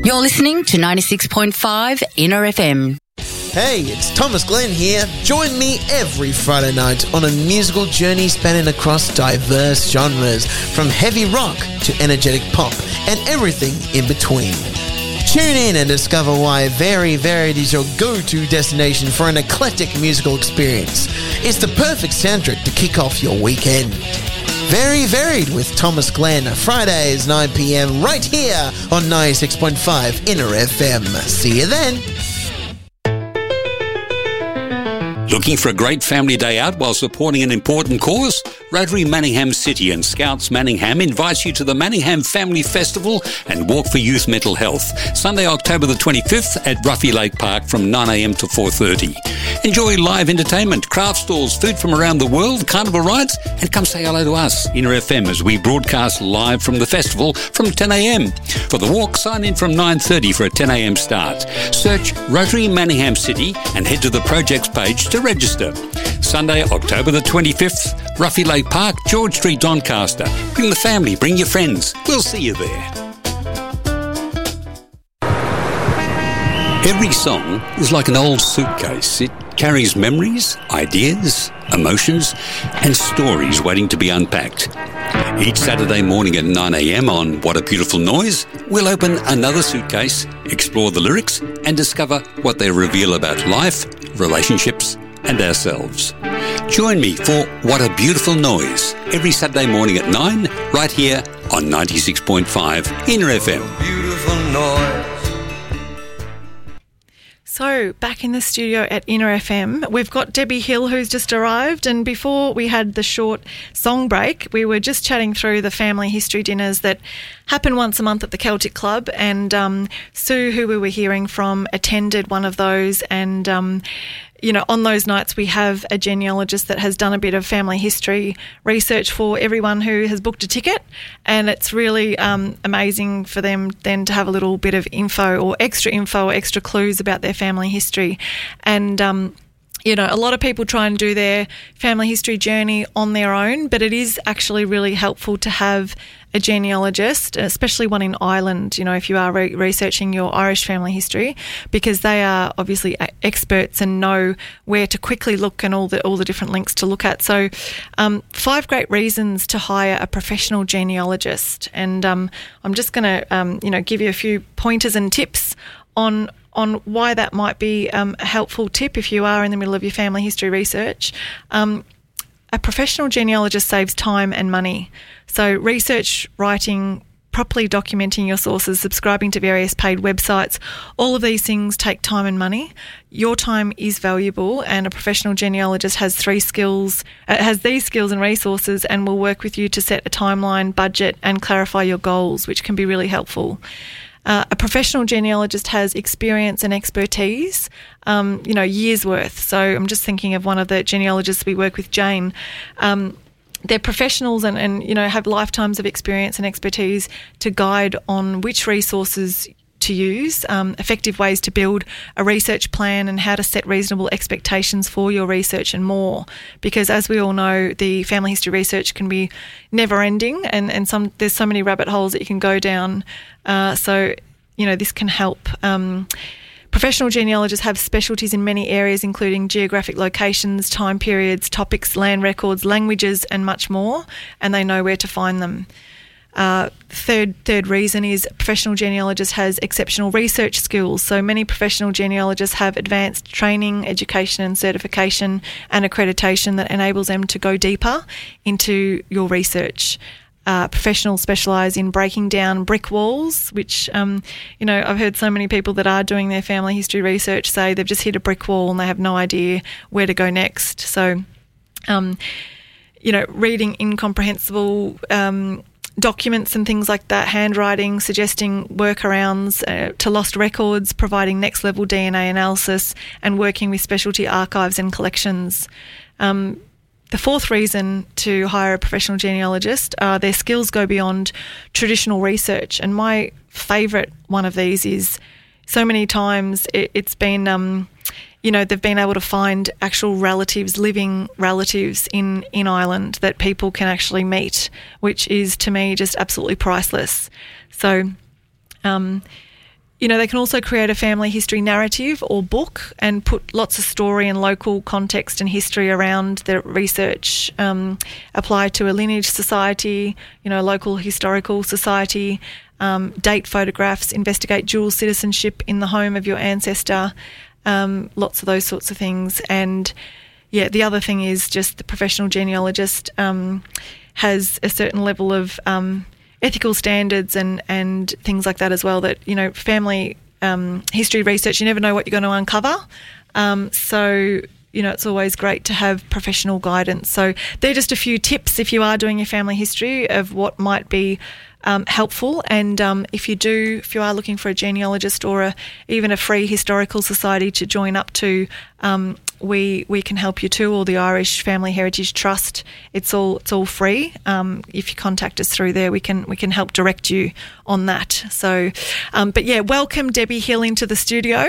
You're listening to 96.5 Inner FM. Hey, it's Thomas Glenn here. Join me every Friday night on a musical journey spanning across diverse genres, from heavy rock to energetic pop and everything in between. Tune in and discover why Very Varied is your go-to destination for an eclectic musical experience. It's the perfect soundtrack to kick off your weekend. Very Varied with Thomas Glenn, Fridays 9 p.m. right here on 96.5 Inner FM. See you then. Looking for a great family day out while supporting an important cause? Rotary Manningham City and Scouts Manningham invites you to the Manningham Family Festival and Walk for Youth Mental Health, Sunday, October the 25th at Ruffy Lake Park from 9am to 4:30. Enjoy live entertainment, craft stalls, food from around the world, carnival rides, and come say hello to us, Inner FM, as we broadcast live from the festival from 10am. For the walk, sign in from 9:30 for a 10am start. Search Rotary Manningham City and head to the projects page to register. Sunday, October the 25th, Ruffy Lake Park, George Street, Doncaster. Bring the family, bring your friends. We'll see you there. Every song is like an old suitcase. It carries memories, ideas, emotions, and stories waiting to be unpacked. Each Saturday morning at 9am on What a Beautiful Noise, we'll open another suitcase, explore the lyrics, and discover what they reveal about life, relationships, and ourselves. Join me for What a Beautiful Noise every Saturday morning at 9, right here on 96.5 Inner FM. Beautiful noise. So, back in the studio at Inner FM, we've got Debbie Hill, who's just arrived, and before we had the short song break, we were just chatting through the family history dinners that happen once a month at the Celtic Club, and Sue, who we were hearing from, attended one of those, and on those nights we have a genealogist that has done a bit of family history research for everyone who has booked a ticket, and it's really amazing for them then to have a little bit of info or extra clues about their family history. And a lot of people try and do their family history journey on their own, but it is actually really helpful to have a genealogist, especially one in Ireland, if you are researching your Irish family history, because they are obviously experts and know where to quickly look and all the different links to look at. So 5 great reasons to hire a professional genealogist. And I'm just going to, give you a few pointers and tips on why that might be a helpful tip if you are in the middle of your family history research. A professional genealogist saves time and money. So research, writing, properly documenting your sources, subscribing to various paid websites, all of these things take time and money. Your time is valuable, and a professional genealogist has these skills and resources, and will work with you to set a timeline, budget, and clarify your goals, which can be really helpful. A professional genealogist has experience and expertise, years worth. So I'm just thinking of one of the genealogists we work with, Jane. They're professionals and have lifetimes of experience and expertise to guide on which resources to use, effective ways to build a research plan, and how to set reasonable expectations for your research, and more. Because as we all know, the family history research can be never ending, and there's so many rabbit holes that you can go down. So this can help. Professional genealogists have specialties in many areas, including geographic locations, time periods, topics, land records, languages, and much more, and they know where to find them. Third reason is professional genealogist has exceptional research skills. So many professional genealogists have advanced training, education and certification and accreditation that enables them to go deeper into your research. Professionals specialise in breaking down brick walls, which, I've heard so many people that are doing their family history research say they've just hit a brick wall and they have no idea where to go next. So, reading incomprehensible documents and things like that, handwriting, suggesting workarounds to lost records, providing next-level DNA analysis, and working with specialty archives and collections. The fourth reason to hire a professional genealogist, their skills go beyond traditional research. And my favourite one of these is so many times it's been, they've been able to find actual living relatives in Ireland that people can actually meet, which is to me just absolutely priceless. So, they can also create a family history narrative or book and put lots of story and local context and history around the research, apply to a lineage society, local historical society, date photographs, investigate dual citizenship in the home of your ancestor, lots of those sorts of things. And, the other thing is just the professional genealogist has a certain level of ethical standards and things like that as well that, family history research, you never know what you're going to uncover. So, it's always great to have professional guidance. So they're just a few tips if you are doing your family history of what might be helpful. And if you are looking for a genealogist or even a free historical society to join up to, we can help you too, or the Irish Family Heritage Trust. It's all free. If you contact us through there, we can help direct you on that. So, welcome Debbie Hill into the studio.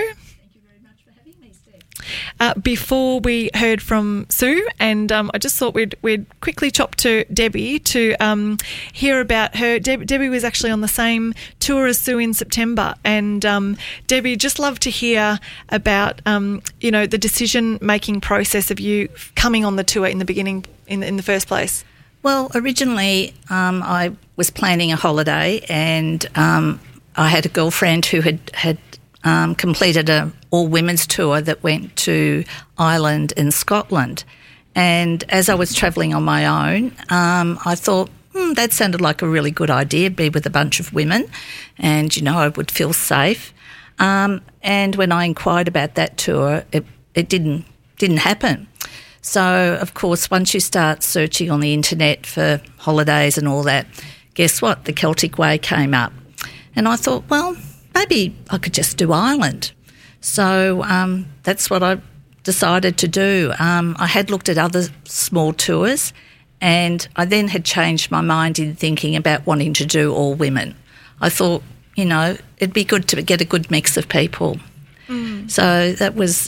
Before we heard from Sue, and I just thought we'd quickly chop to Debbie to hear about her. Debbie was actually on the same tour as Sue in September, and Debbie, just love to hear about the decision-making process of you coming on the tour in the beginning, in the first place. Well, originally I was planning a holiday, and I had a girlfriend who had completed a all-women's tour that went to Ireland and Scotland. And as I was travelling on my own, I thought, that sounded like a really good idea, be with a bunch of women, and, I would feel safe. And when I inquired about that tour, it didn't happen. So, of course, once you start searching on the internet for holidays and all that, guess what? The Celtic Way came up. And I thought, well, maybe I could just do Ireland. So that's what I decided to do. I had looked at other small tours, and I then had changed my mind in thinking about wanting to do all women. I thought, it'd be good to get a good mix of people. So that was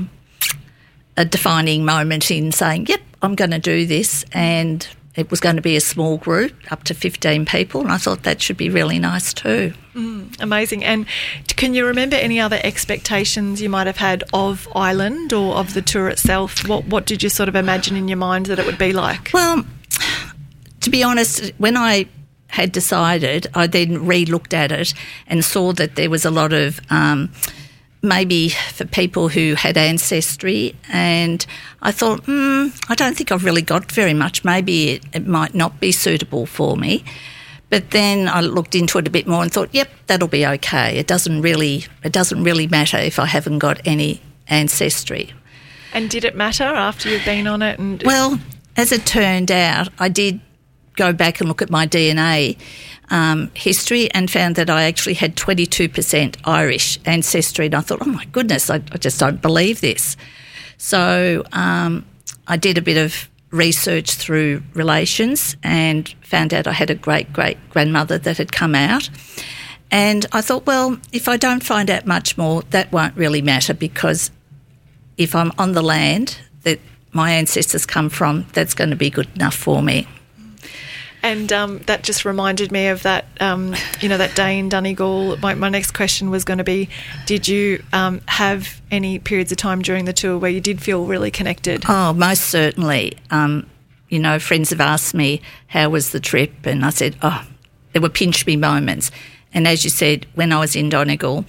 a defining moment in saying, yep, I'm going to do this, and it was going to be a small group, up to 15 people, and I thought that should be really nice too. Amazing. And can you remember any other expectations you might have had of Ireland or of the tour itself? What did you sort of imagine in your mind that it would be like? Well, to be honest, when I had decided, I then re-looked at it and saw that there was a lot of maybe for people who had ancestry, and I thought, I don't think I've really got very much. Maybe it might not be suitable for me. But then I looked into it a bit more and thought, yep, that'll be okay. It doesn't really matter if I haven't got any ancestry. And did it matter after you've been on it? Well, as it turned out, I did go back and look at my DNA history and found that I actually had 22% Irish ancestry, and I thought, oh my goodness, I just don't believe this. So I did a bit of research through relations and found out I had a great-great-grandmother that had come out. And I thought, well, if I don't find out much more, that won't really matter, because if I'm on the land that my ancestors come from, that's going to be good enough for me. And that just reminded me of that, that day in Donegal. My next question was going to be, did you have any periods of time during the tour where you did feel really connected? Oh, most certainly. Friends have asked me, how was the trip? And I said, there were pinch me moments. And as you said, when I was in Donegal,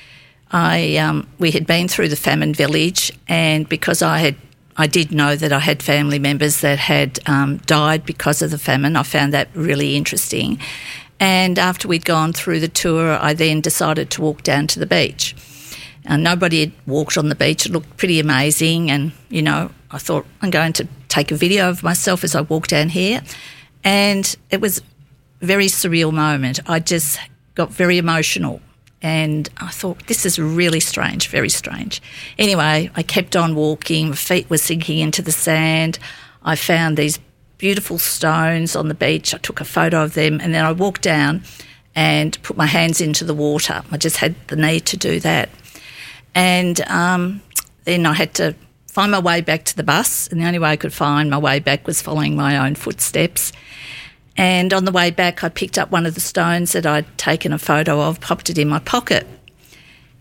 we had been through the famine village, and because I did know that I had family members that had died because of the famine. I found that really interesting. And after we'd gone through the tour, I then decided to walk down to the beach. Nobody had walked on the beach. It looked pretty amazing. And, I thought, I'm going to take a video of myself as I walk down here. And it was a very surreal moment. I just got very emotional. And I thought, this is really strange, very strange. Anyway, I kept on walking. My feet were sinking into the sand. I found these beautiful stones on the beach. I took a photo of them, and then I walked down and put my hands into the water. I just had the need to do that. And then I had to find my way back to the bus, and the only way I could find my way back was following my own footsteps. And on the way back, I picked up one of the stones that I'd taken a photo of, popped it in my pocket.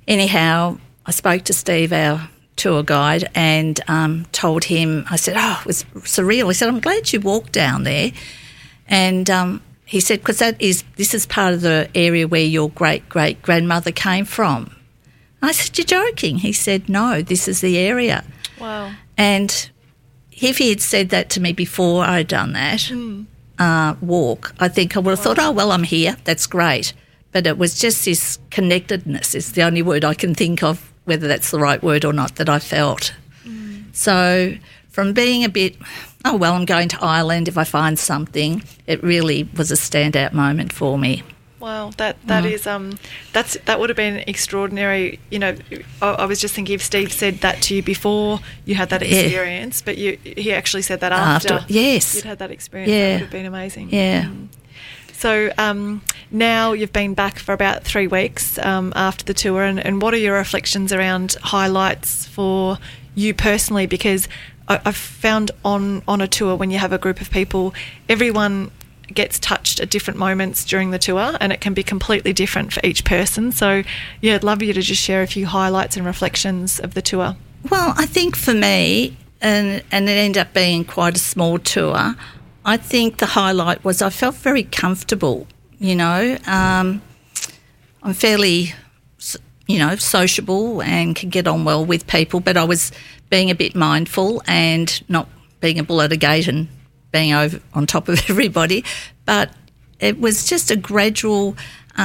anyhow, I spoke to Steve, our tour guide, and told him, I said, it was surreal. He said, I'm glad you walked down there. And he said, because this is part of the area where your great-great-grandmother came from. And I said, you're joking? He said, no, this is the area. Wow. And if he had said that to me before I'd done that walk, I think I would have thought, oh, well, I'm here. That's great. But it was just this connectedness is the only word I can think of, whether that's the right word or not, that I felt. So from being a bit, oh, well, I'm going to Ireland if I find something, it really was a standout moment for me. Wow, that is that would have been extraordinary. You know, I was just thinking if Steve said that to you before you had that experience, but he actually said that after yes, you'd had that experience. That would have been amazing. Yeah. So now you've been back for about 3 weeks after the tour, and what are your reflections around highlights for you personally? Because I've found on a tour, when you have a group of people, everyone gets touched at different moments during the tour, and it can be completely different for each person. So, yeah, I'd love you to just share a few highlights and reflections of the tour. Well, I think for me, and it ended up being quite a small tour, I think the highlight was I felt very comfortable, you know. I'm fairly, you know, sociable and can get on well with people, but I was being a bit mindful and not being a bull at a gate and being over on top of everybody. But it was just a gradual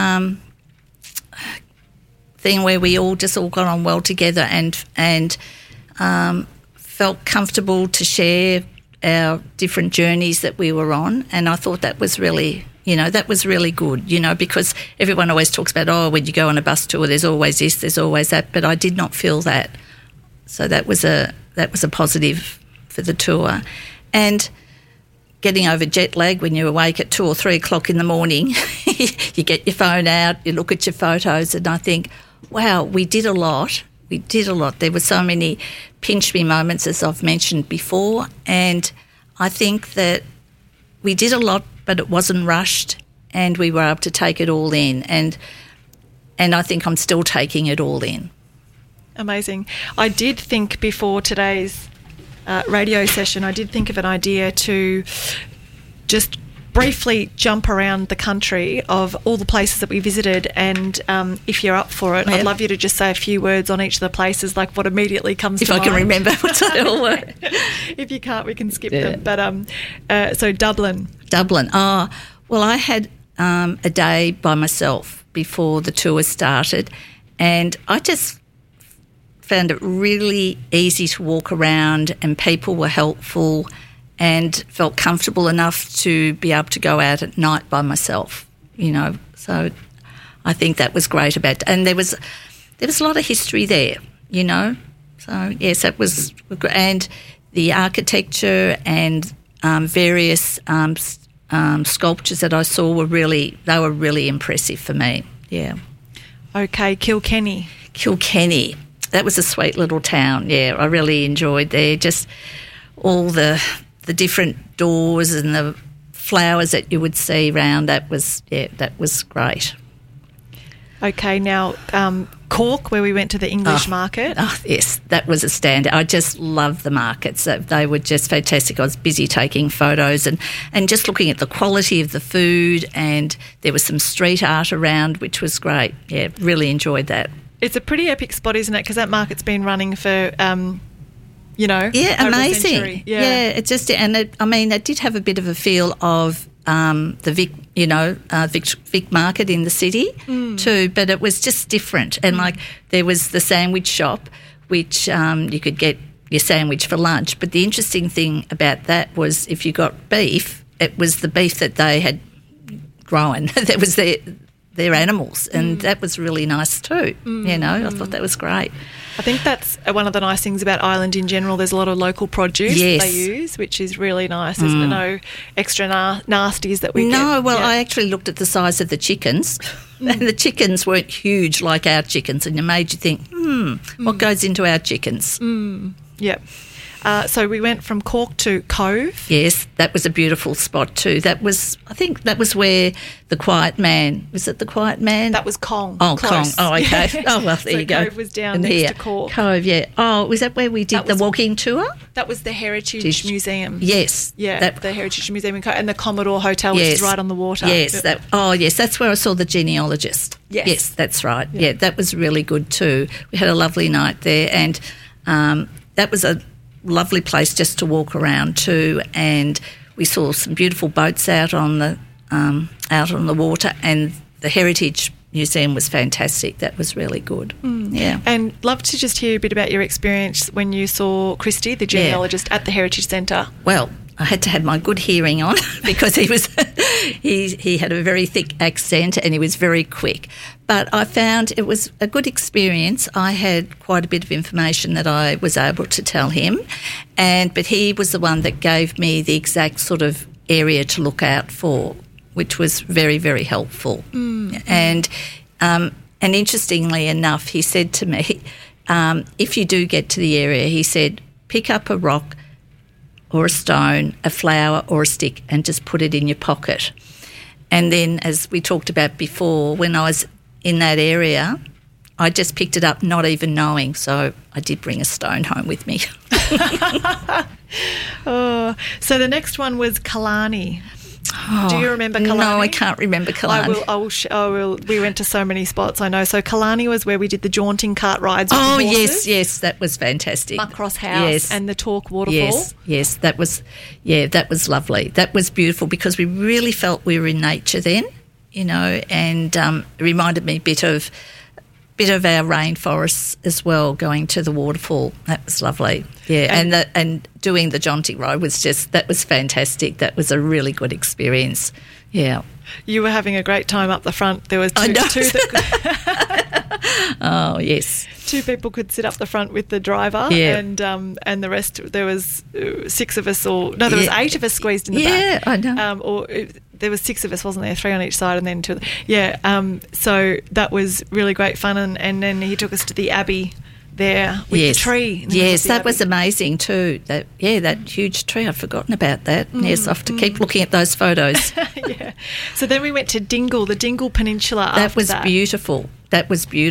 thing where we all got on well together and felt comfortable to share our different journeys that we were on. And I thought that was really, that was really good, because everyone always talks about, when you go on a bus tour, there's always this, there's always that, but I did not feel that. So that was a positive for the tour. And getting over jet lag when you're awake at 2 or 3 o'clock in the morning, you get your phone out, you look at your photos, and I think, wow, we did a lot. We did a lot. There were so many pinch me moments, as I've mentioned before, and I think that we did a lot, but it wasn't rushed, and we were able to take it all in, and I think I'm still taking it all in. Amazing. I did think before today's radio session, I did think of an idea to just briefly jump around the country of all the places that we visited, and if you're up for it, I'd love you to just say a few words on each of the places, like what immediately comes to mind. If I can remember what they all were. If you can't, we can skip them. But so Dublin. Well, I had a day by myself before the tour started, and I just found it really easy to walk around, and people were helpful and felt comfortable enough to be able to go out at night by myself, So I think that was great about it. And there was a lot of history there, So, yes, that was great. And the architecture and various sculptures that I saw were really impressive for me, yeah. Okay, Kilkenny. That was a sweet little town, yeah. I really enjoyed there, just all the different doors and the flowers that you would see around. That was great. Okay, now Cork, where we went to the English market. Oh, yes, that was a standout. I just loved the markets. They were just fantastic. I was busy taking photos and just looking at the quality of the food, and there was some street art around, which was great. Yeah, really enjoyed that. It's a pretty epic spot, isn't it? Because that market's been running for amazing. It just, and it did have a bit of a feel of the Vic market in the city too, but it was just different. And there was the sandwich shop, which you could get your sandwich for lunch. But the interesting thing about that was if you got beef, it was the beef that they had grown. That was their animals, and that was really nice too. I thought that was great. I think that's one of the nice things about Ireland in general. There's a lot of local produce that they use, which is really nice. There's no extra nasties that we get. No, well, I actually looked at the size of the chickens, and the chickens weren't huge like our chickens, and it made you think, what goes into our chickens? Yep. So we went from Cork to Cove. Yes, that was a beautiful spot too. I think that was where the Quiet Man, was it the Quiet Man? That was Kong. Oh, Close. Kong. Oh, okay. Oh, well, there So you go. Cove was down And next here. to Cork. Cove, yeah. Oh, was that where we did the walking tour? That was the Heritage Museum. Yes. Yeah, the Heritage Museum in Cove, and the Commodore Hotel, which is right on the water. Yes. That's where I saw the genealogist. Yes. That's right. Yeah, that was really good too. We had a lovely night there, and that was a lovely place just to walk around too, and we saw some beautiful boats out on the water, and the Heritage Museum was fantastic. That was really good. Yeah. And love to just hear a bit about your experience when you saw Christy, the genealogist, at the Heritage Centre. Well, I had to have my good hearing on because he had a very thick accent and he was very quick. But I found it was a good experience. I had quite a bit of information that I was able to tell him, but he was the one that gave me the exact sort of area to look out for, which was very, very helpful. And interestingly enough, he said to me, if you do get to the area, he said, pick up a rock or a stone, a flower or a stick, and just put it in your pocket. And then, as we talked about before, when I was in that area, I just picked it up not even knowing, so I did bring a stone home with me. So the next one was Killarney. Do you remember Killarney? No, I can't remember Killarney. We went to so many spots, I know. So Killarney was where we did the jaunting cart rides with the horses. yes, that was fantastic. Buckcross House and the Torque Waterfall. Yes, that was lovely. That was beautiful because we really felt we were in nature then, and it reminded me a bit of our rainforests as well, going to the waterfall. That was lovely. Yeah, and doing the jaunting ride was fantastic. That was a really good experience. Yeah. You were having a great time up the front. There was oh, yes. Two people could sit up the front with the driver, and the rest, there was 6 of us, there was 8 of us squeezed in the back. Yeah, I know. There was 6 of us, wasn't there? 3 on each side and then 2. So that was really great fun, and then he took us to the Abbey there with the tree. Yes, that was amazing too. That huge tree. I'd forgotten about that. Yes, I have to keep looking at those photos. Yeah. So then we went to Dingle, the Dingle Peninsula. That was beautiful. It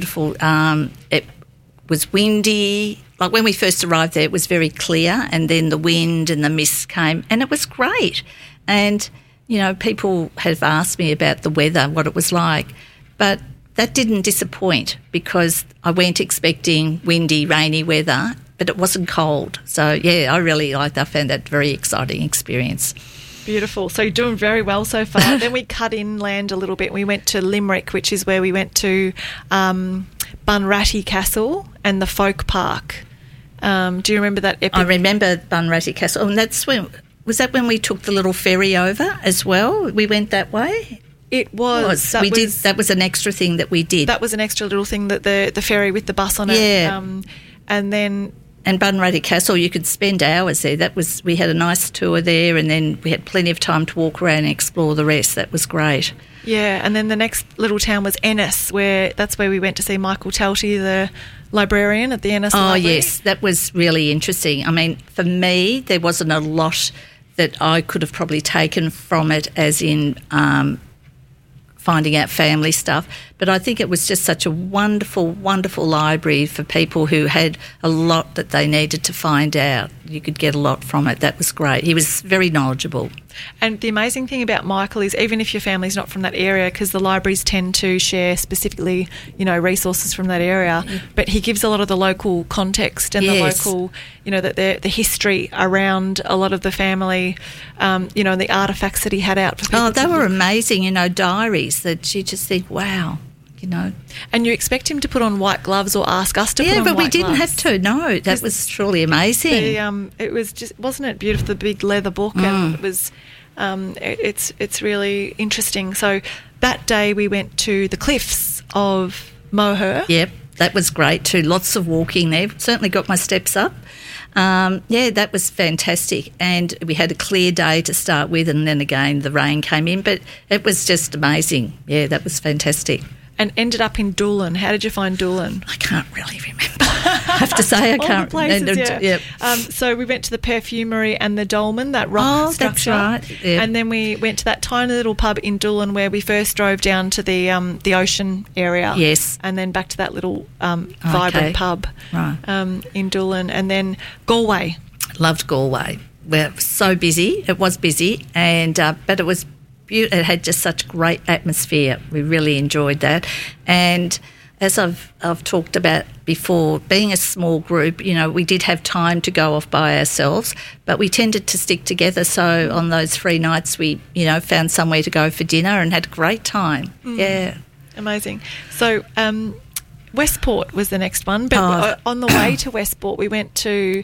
was windy. Like when we first arrived there, it was very clear, and then the wind and the mist came, and it was great. And people have asked me about the weather, what it was like, but that didn't disappoint because I went expecting windy, rainy weather, but it wasn't cold. So, I really liked that. I found that a very exciting experience. Beautiful. So you're doing very well so far. Then we cut inland a little bit. We went to Limerick, which is where we went to Bunratty Castle and the Folk Park. Do you remember that epic? I remember Bunratty Castle. And was that when we took the little ferry over as well? We went that way? It was. That was an extra thing that we did. That was an extra little thing, that the ferry with the bus on it. Yeah. And then... And Bunratty Castle, you could spend hours there. We had a nice tour there, and then we had plenty of time to walk around and explore the rest. That was great. Yeah, and then the next little town was Ennis, that's where we went to see Michael Telty, the librarian at the Ennis Library. Oh, yes, that was really interesting. I mean, for me, there wasn't a lot that I could have probably taken from it, as in finding out family stuff, but I think it was just such a wonderful, wonderful library for people who had a lot that they needed to find out. You could get a lot from it. That was great. He was very knowledgeable. And the amazing thing about Michael is, even if your family's not from that area, because the libraries tend to share specifically, resources from that area, but he gives a lot of the local context and the local, the history around a lot of the family, and the artefacts that he had out for people. Oh, they were amazing, diaries that you just think, wow. And you expect him to put on white gloves or ask us to put on white gloves. Yeah, but we didn't have to. No, that was truly amazing. It was just, wasn't it beautiful, the big leather book, and it was, it's really interesting. So that day we went to the cliffs of Moher. Yep, that was great too. Lots of walking there. Certainly got my steps up. That was fantastic, and we had a clear day to start with, and then again the rain came in, but it was just amazing. Yeah, that was fantastic. and ended up in Doolan. How did you find Doolan? I can't really remember. I have to say I can't. All the places, yeah. Yep. So we went to the Perfumery and the Dolmen, that rock structure. That's right. Yep. And then we went to that tiny little pub in Doolan where we first drove down to the ocean area. Yes. And then back to that little vibrant pub in Doolan. And then Galway. Loved Galway. We're so busy. It was busy, and but it was beautiful. It had just such great atmosphere. We really enjoyed that. And as I've talked about before, being a small group, you know, we did have time to go off by ourselves, but we tended to stick together. So on those free nights, we, you know, found somewhere to go for dinner and had a great time. Yeah. Amazing. So Westport was the next one, but on the way to Westport, we went to...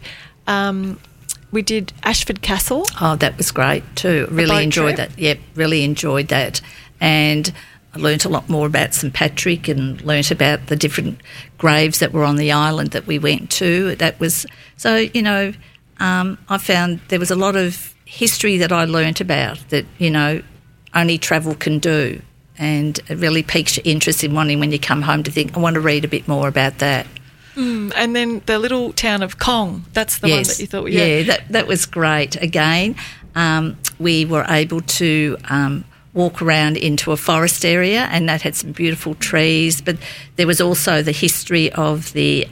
we did Ashford Castle. Oh, that was great too. Really enjoyed that. Yep, really enjoyed that. And I learnt a lot more about St Patrick and learnt about the different graves that were on the island that we went to. That was, so, you know, I found there was a lot of history that I learnt about that, you know, only travel can do. And it really piques your interest in wanting, when you come home, to think, I want to read a bit more about that. And then the little town of Kong, that's the one that you thought... Yeah, that was great. Again, we were able to walk around into a forest area, and that had some beautiful trees, but there was also the history of the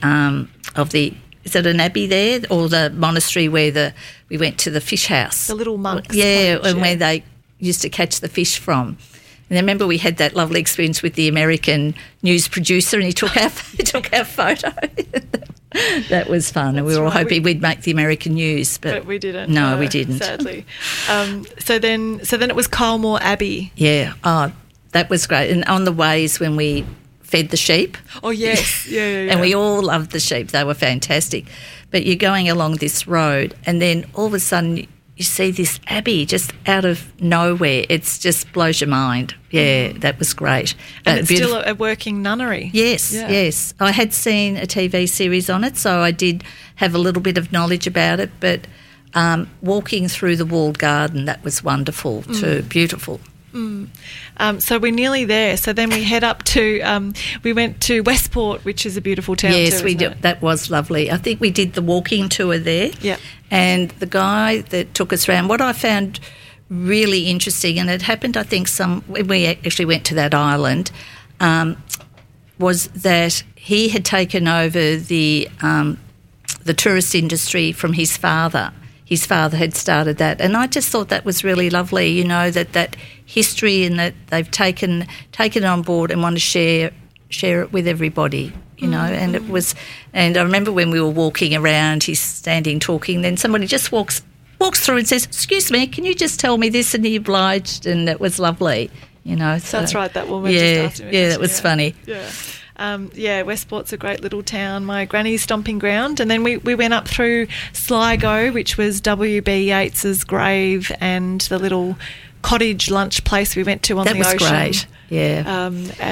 is it an abbey there, or the monastery where we went to the fish house? The little monks. Yeah, and where they used to catch the fish from. And I remember we had that lovely experience with the American news producer, and he took our photo. That was fun, and we were all hoping we'd make the American news, but we didn't. No, we didn't. Sadly. So then it was Culmore Abbey. Yeah. Oh, that was great. And on the ways when we fed the sheep. Oh yes, yeah. And we all loved the sheep; they were fantastic. But you're going along this road, and then all of a sudden you see this abbey just out of nowhere. It just blows your mind. Yeah, that was great. And it's still a working nunnery. Yes, yes. I had seen a TV series on it, so I did have a little bit of knowledge about it. But walking through the walled garden, that was wonderful too, beautiful. So we're nearly there. So then we head up to, we went to Westport, which is a beautiful town too. Yes, we did. That was lovely. I think we did the walking tour there. Yeah. And the guy that took us around, what I found really interesting, and it happened, I think, when we actually went to that island, was that he had taken over the tourist industry from his father. His father had started that, and I just thought that was really lovely, you know, that history, and that they've taken it on board and want to share it with everybody, you know. And it was, and I remember when we were walking around, he's standing talking, then somebody just walks through and says, "Excuse me, can you just tell me this?" And he obliged, and it was lovely, you know. So, that's right, that woman just asked him. Yeah, that was funny. Yeah. Westport's a great little town, my granny's stomping ground. And then we went up through Sligo, which was W.B. Yeats's grave, and the little cottage lunch place we went to on the ocean. That was great, yeah.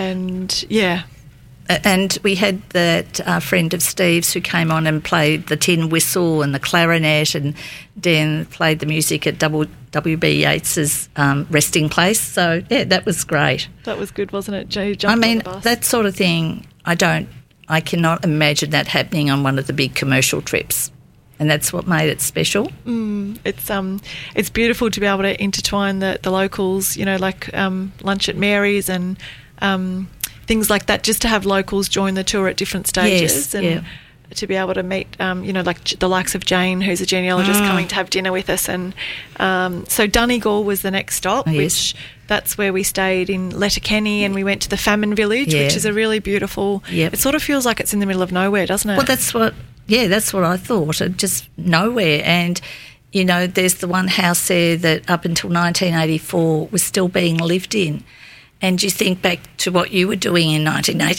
And we had that friend of Steve's who came on and played the tin whistle and the clarinet, and then played the music at W.B. Yeats's resting place. So, yeah, that was great. That was good, wasn't it? Jay jumped on the bus. That sort of thing, I cannot imagine that happening on one of the big commercial trips. And that's what made it special. It's beautiful to be able to intertwine the locals, you know, like lunch at Mary's and things like that, just to have locals join the tour at different stages. Yes, to be able to meet, you know, like the likes of Jane, who's a genealogist, coming to have dinner with us. And so Donegal was the next stop, which that's where we stayed in Letterkenny, and we went to the Famine Village, which is a really beautiful... It sort of feels like it's in the middle of nowhere, doesn't it? Well, that's what I thought, just nowhere. And, you know, there's the one house there that up until 1984 was still being lived in. And you think back to what you were doing in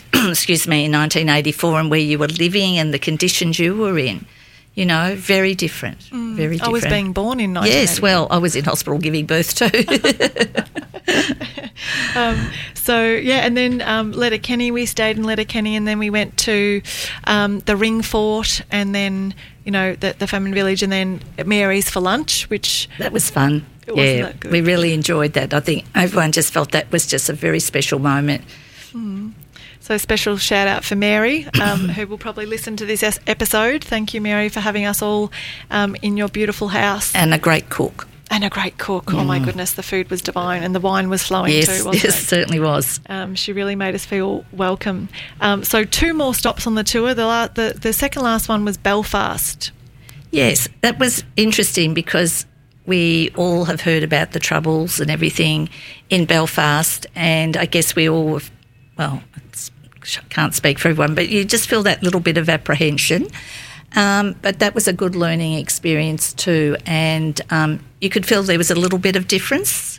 1984, and where you were living and the conditions you were in. You know, very different. Very different. I was being born in 1984. Yes, well, I was in hospital giving birth too. And then Letterkenny, we stayed in Letterkenny, and then we went to the Ring Fort, and then, you know, the Famine Village, and then Mary's for lunch, which... That was fun. Yeah, we really enjoyed that. I think everyone just felt that was just a very special moment. So special shout out for Mary, who will probably listen to this episode. Thank you, Mary, for having us all in your beautiful house. And a great cook. And a great cook. Oh, my goodness, the food was divine and the wine was flowing too, wasn't it? Yes, certainly was. She really made us feel welcome. So 2 more stops on the tour. The second last one was Belfast. Yes, that was interesting because we all have heard about the troubles and everything in Belfast, and I guess we all, well, I can't speak for everyone, but you just feel that little bit of apprehension. But that was a good learning experience too, and you could feel there was a little bit of difference.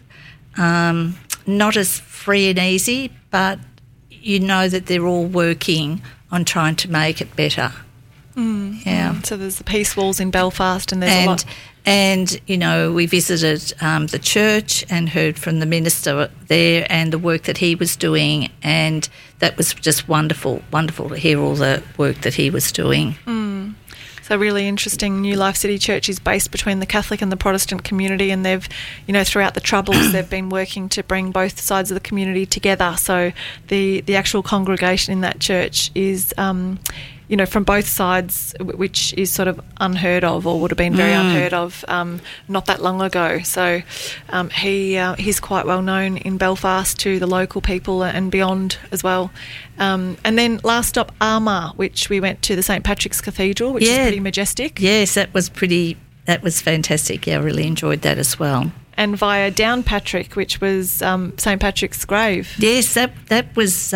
Not as free and easy, but you know that they're all working on trying to make it better. Yeah. So there's the peace walls in Belfast, and there's a lot. And, you know, we visited the church and heard from the minister there and the work that he was doing, and that was just wonderful to hear all the work that he was doing. So really interesting. New Life City Church is based between the Catholic and the Protestant community, and they've, you know, throughout the Troubles, they've been working to bring both sides of the community together. So the actual congregation in that church is, you know, from both sides, which is sort of unheard of, or would have been very unheard of not that long ago. So he's quite well known in Belfast to the local people and beyond as well. And then last stop, Armagh, which we went to the St. Patrick's Cathedral, which is pretty majestic. Yes, that was fantastic. Yeah, I really enjoyed that as well. And via Downpatrick, which was St. Patrick's grave. Yes, that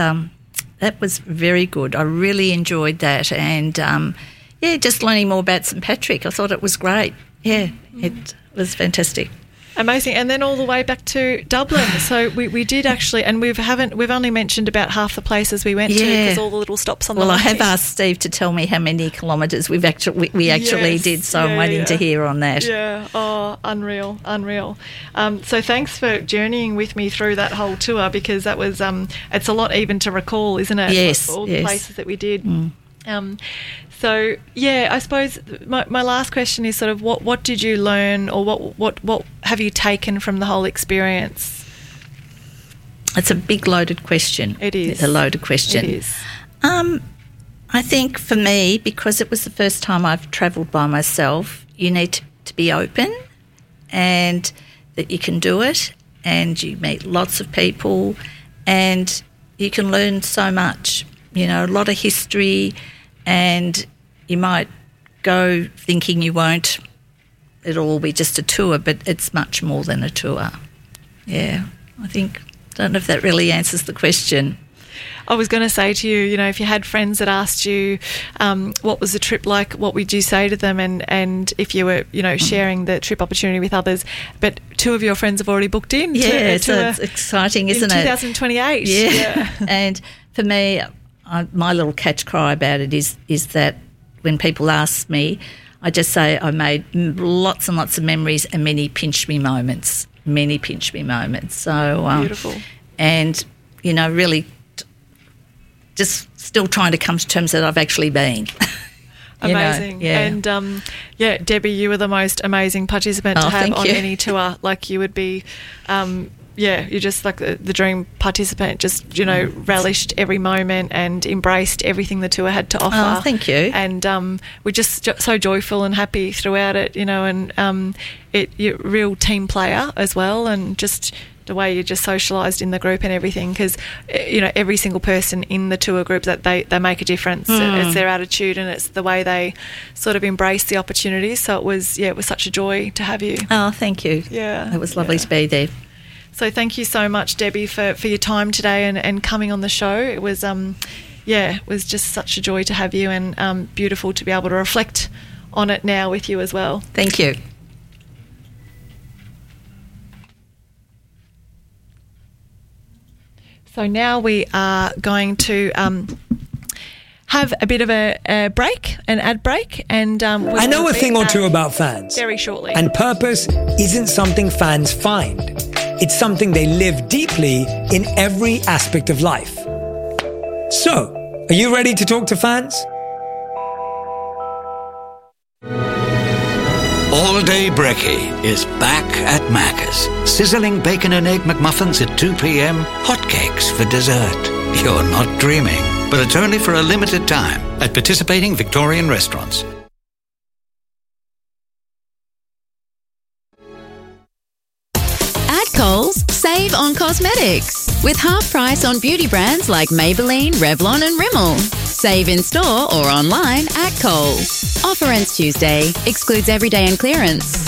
was very good. I really enjoyed that, and just learning more about St. Patrick. I thought it was great. Yeah, it was fantastic. Amazing. And then all the way back to Dublin. So we did actually, and we've only mentioned about half the places we went to, because all the little stops on the way. Well, I have asked Steve to tell me how many kilometres we actually did, so I'm waiting to hear on that. Yeah. Oh, unreal. So thanks for journeying with me through that whole tour, because that was it's a lot even to recall, isn't it? Yes. All the places that we did. So, yeah, I suppose my last question is sort of what did you learn, or what have you taken from the whole experience? It's a big loaded question. It is. It's a loaded question. It is. I think for me, because it was the first time I've travelled by myself, you need to be open, and that you can do it, and you meet lots of people, and you can learn so much, you know, a lot of history. And you might go thinking it'll all be just a tour, but it's much more than a tour. Yeah, don't know if that really answers the question. I was going to say to you, you know, if you had friends that asked you what was the trip like, what would you say to them? And if you were, you know, sharing the trip opportunity with others, but 2 of your friends have already booked in. So it's exciting, isn't it? 2028. Yeah. And for me, my little catch cry about it is that when people ask me, I just say I made lots and lots of memories and many pinch me moments. So beautiful. And, you know, really just still trying to come to terms that I've actually been. Amazing. You know, And, Debbie, you were the most amazing participant to have on any tour. Like, you would be... you're just like the dream participant, just, you know, relished every moment and embraced everything the tour had to offer. Oh, thank you. And we're just so joyful and happy throughout it, you know, and you're a real team player as well, and just the way you just socialised in the group and everything, because, you know, every single person in the tour group, that they make a difference. It's their attitude and it's the way they sort of embrace the opportunities. So it was such a joy to have you. Oh, thank you. Yeah. It was lovely to be there. So thank you so much, Debbie, for your time today and coming on the show. It was, it was just such a joy to have you, and beautiful to be able to reflect on it now with you as well. Thank you. So now we are going to have a bit of a break, an ad break, and I know a thing or two about fans. Very shortly. And purpose isn't something fans find. It's something they live deeply in every aspect of life. So, are you ready to talk to fans? All Day Brekkie is back at Macca's. Sizzling bacon and egg McMuffins at 2 p.m, hotcakes for dessert. You're not dreaming, but it's only for a limited time at participating Victorian restaurants. At Coles, save on cosmetics with half price on beauty brands like Maybelline, Revlon and Rimmel. Save in store or online at Coles. Offer ends Tuesday. Excludes everyday and clearance.